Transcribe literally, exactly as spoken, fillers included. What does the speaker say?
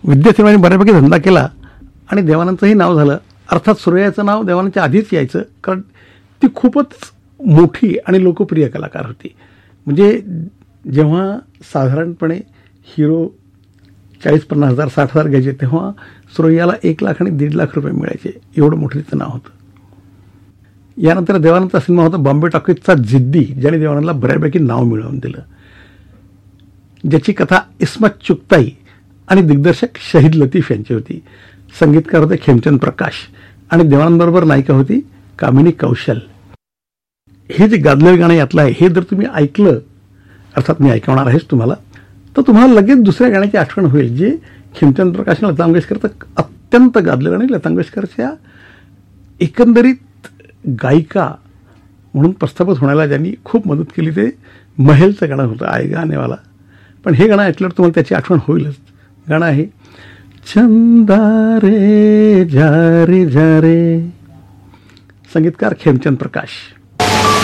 विद्यार्थ्यांनी बऱ्यापैकी धंदा केला आणि देवानंदचंही नाव झालं. अर्थात सुरैयाचं नाव देवानंदच्या आधीच यायचं, कारण ती खूपच मोठी आणि लोकप्रिय कलाकार होती. म्हणजे जेव्हा साधारणपणे हिरो चाळीस पन्नास हजार साठ हजार घ्यायचे, तेव्हा सुरैयाला एक लाख आणि दीड लाख रुपये मिळायचे, एवढं मोठं तिचं नाव होतं. यानंतर देवानंदचा सिनेमा होता बॉम्बे टॉकीजचा जिद्दी, ज्याने देवानंदला बऱ्यापैकी नाव मिळवून दिलं, ज्याची कथा इस्मत चुगताई आणि दिग्दर्शक शहीद लतीफ यांची होती. संगीतकार होते खेमचंद प्रकाश आणि देवानंदबरोबर नायिका होती कामिनी कौशल. हे जे गाजलेलं गाणं यातलं आहे, हे जर तुम्ही ऐकलं, अर्थात मी ऐकवणार आहेच तुम्हाला, तर तुम्हाला लगेच दुसऱ्या गाण्याची आठवण होईल, जे खेमचंद प्रकाश आणि लता मंगेशकरचं अत्यंत गाजलेलं आणि लता मंगेशकरच्या एकंदरीत गायिका म्हणून प्रस्थापित होण्याला ज्यांनी खूप मदत केली ते महेलचं गाणं होतं, आय गाणेवाला. पण हे गाणं ऐकल्यावर तुम्हाला त्याची आठवण होईलच. गाणं आहे चंदा रे जा रे जा रे, संगीतकार खेमचंद प्रकाश.